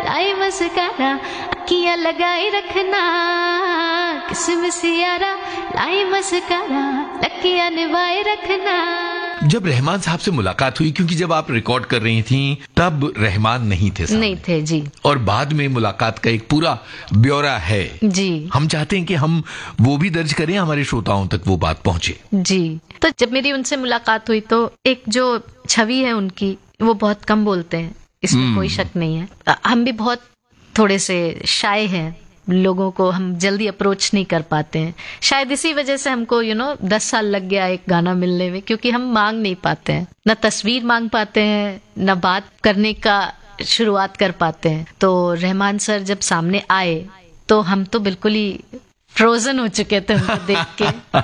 लाई mascara, अखियां लगाए रखना, किसमिस यारा लाई मस्कारा, अखियां निभाए रखना। जब रहमान साहब से मुलाकात हुई, क्योंकि जब आप रिकॉर्ड कर रही थी तब रहमान नहीं थे सामने। नहीं थे जी। और बाद में मुलाकात का एक पूरा ब्यौरा है जी। हम चाहते हैं कि हम वो भी दर्ज करें, हमारे श्रोताओं तक वो बात पहुंचे। जी। तो जब मेरी उनसे मुलाकात हुई तो एक जो छवि है उनकी, वो बहुत कम बोलते हैं, इसमें कोई शक नहीं है। हम भी बहुत थोड़े से शाय हैं, लोगों को हम जल्दी अप्रोच नहीं कर पाते हैं। शायद इसी वजह से हमको 10 साल लग गया एक गाना मिलने में, क्योंकि हम मांग नहीं पाते हैं, न तस्वीर मांग पाते हैं, न बात करने का शुरुआत कर पाते हैं। तो रहमान सर जब सामने आए तो हम तो बिल्कुल ही फ्रोजन हो चुके थे उनको देख के।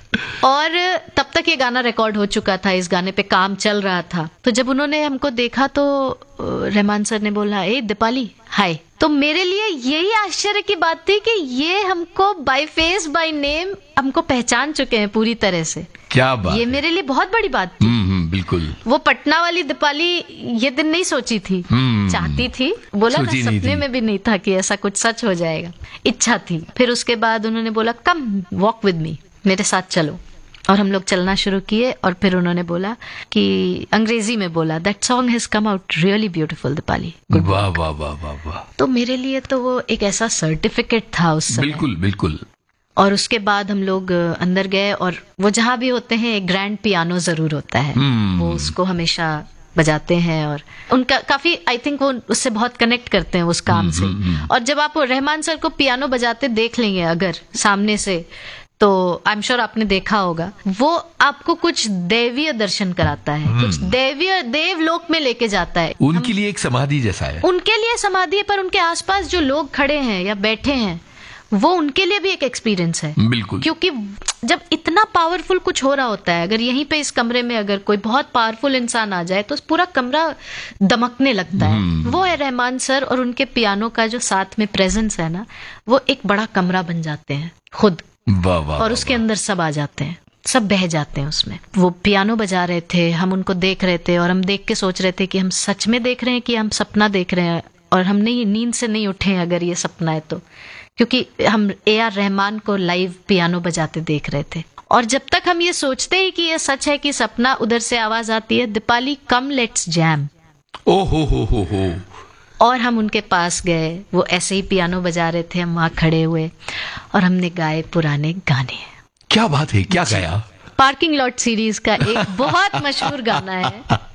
और तब तक ये गाना रिकॉर्ड हो चुका था, इस गाने पे काम चल रहा था। तो जब उन्होंने हमको देखा तो रहमान सर ने बोला, ए दीपाली हाय। तो मेरे लिए यही आश्चर्य की बात थी कि ये हमको बाय फेस बाय नेम हमको पहचान चुके हैं पूरी तरह से। क्या बात, ये मेरे लिए बहुत बड़ी बात थी। बिल्कुल। वो पटना वाली दीपाली ये दिन नहीं सोची थी, चाहती थी, बोला ना, सपने में भी नहीं था कि ऐसा कुछ सच हो जाएगा, इच्छा थी। फिर उसके बाद उन्होंने बोला, कम वॉक विद मी, मेरे साथ चलो। और हम लोग चलना शुरू किए। और फिर उन्होंने बोला कि अंग्रेजी में बोला, that song has come out really beautiful Deepali. वाह वाह वाह वाह वाह। तो मेरे लिए तो वो एक ऐसा सर्टिफिकेट था उस समय। बिल्कुल बिल्कुल। और उसके बाद हम लोग अंदर गए, और वो जहां भी होते हैं एक ग्रैंड पियानो जरूर होता है, वो उसको हमेशा बजाते हैं। और उनका काफी, आई थिंक वो उससे बहुत कनेक्ट करते हैं उस काम से। और जब आप रहमान सर को पियानो बजाते देख लेंगे अगर सामने से, तो आई एम श्योर आपने देखा होगा, वो आपको कुछ दैवीय दर्शन कराता है, कुछ दैवीय देवलोक में लेके जाता है। उनके लिए एक समाधि जैसा है। उनके लिए समाधि है, पर उनके आसपास जो लोग खड़े हैं या बैठे हैं, वो उनके लिए भी एक एक्सपीरियंस है। बिल्कुल। क्योंकि जब इतना पावरफुल कुछ हो रहा होता है, अगर यहीं पे इस कमरे में अगर कोई बहुत पावरफुल इंसान आ जाए तो पूरा कमरा दमकने लगता है। वो है रहमान सर, और उनके पियानो का जो साथ में प्रेजेंस है ना, वो एक बड़ा कमरा बन जाते हैं खुद। वाह वाह। और उसके अंदर सब आ जाते हैं, सब बह जाते हैं उसमें। वो पियानो बजा रहे थे, हम उनको देख रहे थे, और हम देख के सोच रहे थे कि हम सच में देख रहे हैं कि हम सपना देख रहे हैं। और हम नहीं, नींद से नहीं उठे हैं अगर ये सपना है तो, क्योंकि हम AR रहमान को लाइव पियानो बजाते देख रहे थे। और जब तक हम ये सोचते हैं कि ये सच है कि सपना, उधर से आवाज आती है, दीपाली कम लेट्स जैम। ओ हो। और हम उनके पास गए, वो ऐसे ही पियानो बजा रहे थे, हम वहां खड़े हुए और हमने गाए पुराने गाने। क्या बात है, क्या गाया? पार्किंग लॉट सीरीज का एक बहुत मशहूर गाना है,